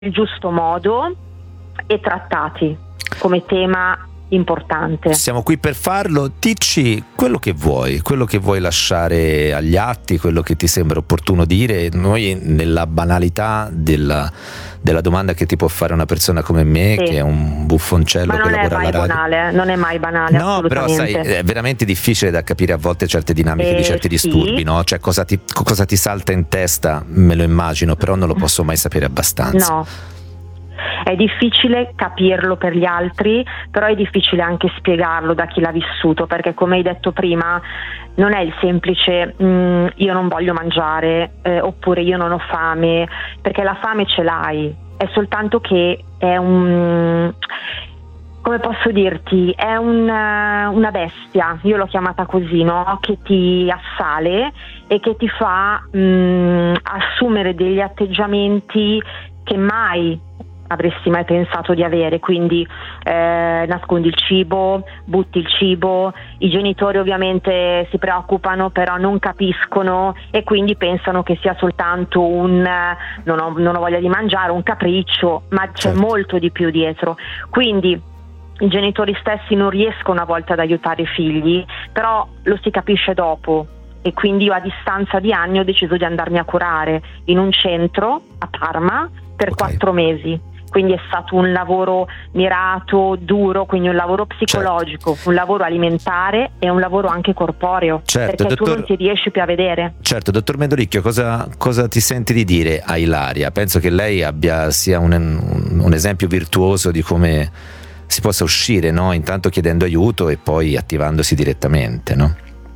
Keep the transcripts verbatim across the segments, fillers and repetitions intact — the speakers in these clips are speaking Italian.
il giusto modo e trattati come tema importante. Siamo qui per farlo. Dici quello che vuoi, quello che vuoi lasciare agli atti, quello che ti sembra opportuno dire. Noi, nella banalità della, della domanda che ti può fare una persona come me, sì, che è un buffoncello, ma non che è lavora mai alla radio, banale, non è mai banale, no, però sai, è veramente difficile da capire a volte certe dinamiche eh, di certi disturbi, sì. no? Cioè cosa ti, cosa ti salta in testa, me lo immagino, però non lo posso mai sapere abbastanza. No. È difficile capirlo per gli altri, però è difficile anche spiegarlo da chi l'ha vissuto, perché come hai detto prima non è il semplice mm, io non voglio mangiare eh, oppure io non ho fame, perché la fame ce l'hai, è soltanto che è un, come posso dirti, è un, una bestia, io l'ho chiamata così, no? Che ti assale e che ti fa mm, assumere degli atteggiamenti che mai avresti mai pensato di avere, quindi eh, nascondi il cibo, butti il cibo, i genitori ovviamente si preoccupano però non capiscono e quindi pensano che sia soltanto un non ho, non ho voglia di mangiare, un capriccio, ma c'è certo. molto di più dietro, quindi i genitori stessi non riescono a volte ad aiutare i figli, però lo si capisce dopo. E quindi io a distanza di anni ho deciso di andarmi a curare in un centro a Parma per okay. quattro mesi. Quindi è stato un lavoro mirato, duro, quindi un lavoro psicologico, certo. un lavoro alimentare e un lavoro anche corporeo, certo, perché dottor... tu non ti riesci più a vedere. Certo, dottor Medoricchio, cosa, cosa ti senti di dire a Ilaria? Penso che lei abbia sia un, un, un esempio virtuoso di come si possa uscire, no? Intanto chiedendo aiuto e poi attivandosi direttamente, no?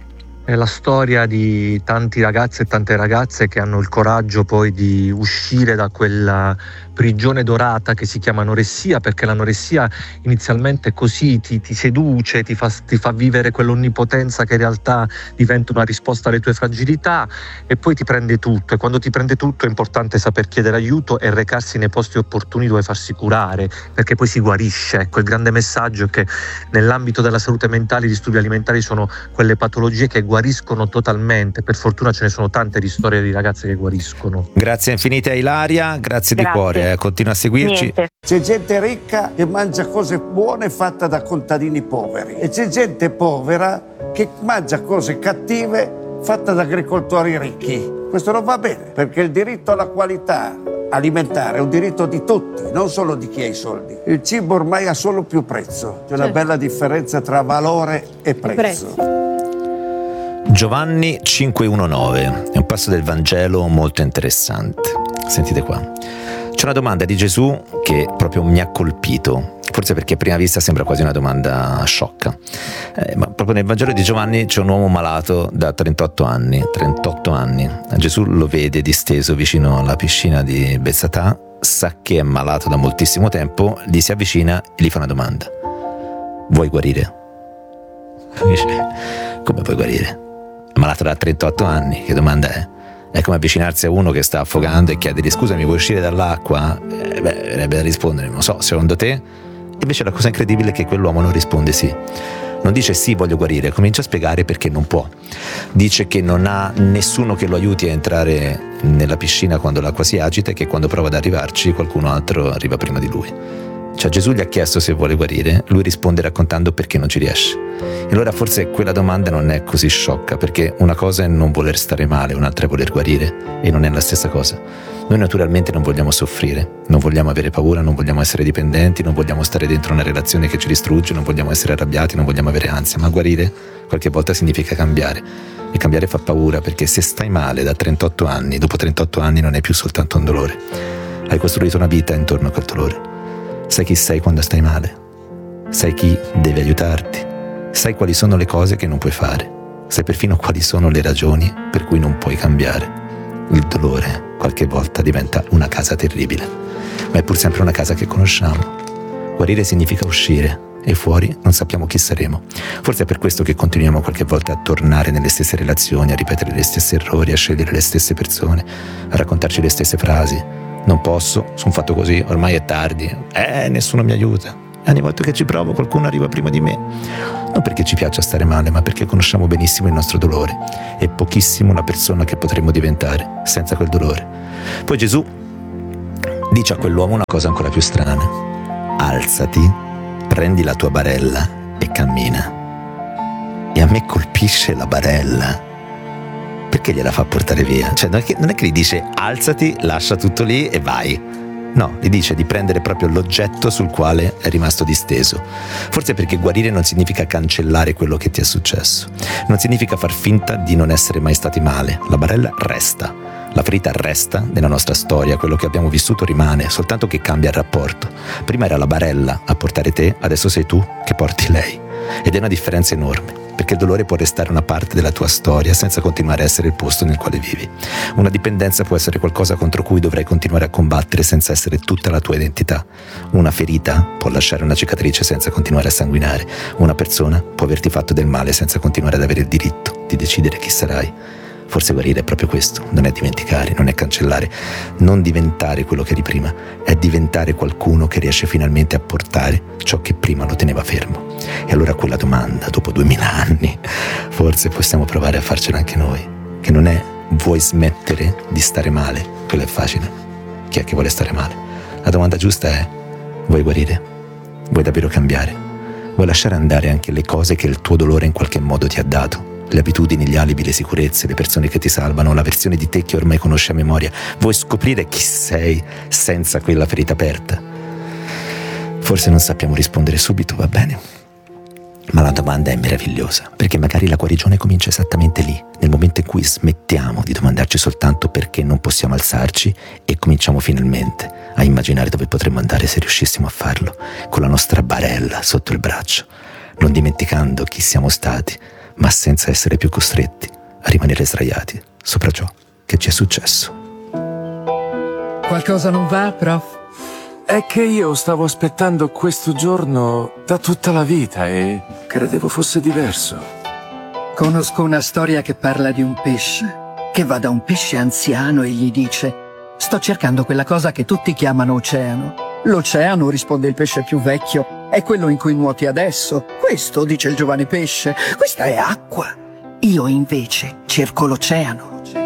È la storia di tanti ragazzi e tante ragazze che hanno il coraggio poi di uscire da quella prigione dorata che si chiama anoressia, perché l'anoressia inizialmente così ti, ti seduce, ti fa, ti fa vivere quell'onnipotenza che in realtà diventa una risposta alle tue fragilità e poi ti prende tutto, e quando ti prende tutto è importante saper chiedere aiuto e recarsi nei posti opportuni dove farsi curare, perché poi si guarisce. Ecco, il grande messaggio è che nell'ambito della salute mentale i disturbi alimentari sono quelle patologie che guariscono totalmente. Per fortuna ce ne sono tante di storie di ragazze che guariscono. Grazie infinite a Ilaria, grazie, grazie. di cuore, eh, continua a seguirci. Niente. C'è gente ricca che mangia cose buone fatte da contadini poveri e c'è gente povera che mangia cose cattive fatte da agricoltori ricchi. Questo non va bene, perché il diritto alla qualità alimentare è un diritto di tutti, non solo di chi ha i soldi. Il cibo ormai ha solo più prezzo, c'è una bella differenza tra valore e prezzo. Giovanni cinquecentodiciannove è un passo del Vangelo molto interessante. Sentite qua. C'è una domanda di Gesù che proprio mi ha colpito, forse perché a prima vista sembra quasi una domanda sciocca, eh, ma proprio nel Vangelo di Giovanni c'è un uomo malato da trentotto anni. trentotto anni. Gesù lo vede disteso vicino alla piscina di Bethsatà, sa che è malato da moltissimo tempo, gli si avvicina e gli fa una domanda: vuoi guarire? Dice, come puoi guarire? È malato da trentotto anni, che domanda è? È come avvicinarsi a uno che sta affogando e chiedergli: scusami, vuoi uscire dall'acqua? Eh, beh, verrebbe da rispondere: non so, secondo te? Invece la cosa incredibile è che quell'uomo non risponde sì. Non dice sì, voglio guarire, comincia a spiegare perché non può. Dice che non ha nessuno che lo aiuti a entrare nella piscina quando l'acqua si agita e che quando prova ad arrivarci qualcuno altro arriva prima di lui. Cioè Gesù gli ha chiesto se vuole guarire, lui risponde raccontando perché non ci riesce. E allora forse quella domanda non è così sciocca, perché una cosa è non voler stare male, un'altra è voler guarire, e non è la stessa cosa. Noi naturalmente non vogliamo soffrire, non vogliamo avere paura, non vogliamo essere dipendenti, non vogliamo stare dentro una relazione che ci distrugge, non vogliamo essere arrabbiati, non vogliamo avere ansia, ma guarire qualche volta significa cambiare. E cambiare fa paura, perché se stai male da trentotto anni, dopo trentotto anni non è più soltanto un dolore. Hai costruito una vita intorno a quel dolore. Sai chi sei quando stai male, sai chi deve aiutarti, sai quali sono le cose che non puoi fare, sai perfino quali sono le ragioni per cui non puoi cambiare. Il dolore qualche volta diventa una casa terribile, ma è pur sempre una casa che conosciamo. Guarire significa uscire e fuori non sappiamo chi saremo. Forse è per questo che continuiamo qualche volta a tornare nelle stesse relazioni, a ripetere gli stessi errori, a scegliere le stesse persone, a raccontarci le stesse frasi. Non posso, sono fatto così, ormai è tardi, eh, nessuno mi aiuta. E ogni volta che ci provo qualcuno arriva prima di me. Non perché ci piaccia stare male, ma perché conosciamo benissimo il nostro dolore e pochissimo la persona che potremmo diventare senza quel dolore. Poi Gesù dice a quell'uomo una cosa ancora più strana: alzati, prendi la tua barella e cammina. E a me colpisce la barella. Perché gliela fa portare via? Cioè non è che, non è che gli dice alzati, lascia tutto lì e vai. No, gli dice di prendere proprio l'oggetto sul quale è rimasto disteso. Forse perché guarire non significa cancellare quello che ti è successo. Non significa far finta di non essere mai stati male. La barella resta. La ferita resta nella nostra storia, quello che abbiamo vissuto rimane, soltanto che cambia il rapporto. Prima era la barella a portare te, adesso sei tu che porti lei. Ed è una differenza enorme, perché il dolore può restare una parte della tua storia senza continuare a essere il posto nel quale vivi. Una dipendenza può essere qualcosa contro cui dovrai continuare a combattere senza essere tutta la tua identità. Una ferita può lasciare una cicatrice senza continuare a sanguinare. Una persona può averti fatto del male senza continuare ad avere il diritto di decidere chi sarai. Forse guarire è proprio questo, non è dimenticare, non è cancellare, non diventare quello che eri prima, è diventare qualcuno che riesce finalmente a portare ciò che prima lo teneva fermo. E allora quella domanda, dopo duemila anni, forse possiamo provare a farcela anche noi, che non è vuoi smettere di stare male, quello è facile, chi è che vuole stare male? La domanda giusta è vuoi guarire? Vuoi davvero cambiare? Vuoi lasciare andare anche le cose che il tuo dolore in qualche modo ti ha dato? Le abitudini, gli alibi, le sicurezze, le persone che ti salvano, la versione di te che ormai conosci a memoria. Vuoi scoprire chi sei senza quella ferita aperta? Forse non sappiamo rispondere subito, va bene? Ma la domanda è meravigliosa, perché magari la guarigione comincia esattamente lì, nel momento in cui smettiamo di domandarci soltanto perché non possiamo alzarci e cominciamo finalmente a immaginare dove potremmo andare se riuscissimo a farlo, con la nostra barella sotto il braccio, non dimenticando chi siamo stati, ma senza essere più costretti a rimanere sdraiati sopra ciò che ci è successo. Qualcosa non va, prof? È che io stavo aspettando questo giorno da tutta la vita e credevo fosse diverso. Conosco una storia che parla di un pesce che va da un pesce anziano e gli dice: sto cercando quella cosa che tutti chiamano oceano. L'oceano, risponde il pesce più vecchio, è quello in cui nuoti adesso. Questo, dice il giovane pesce, questa è acqua. Io invece cerco l'oceano.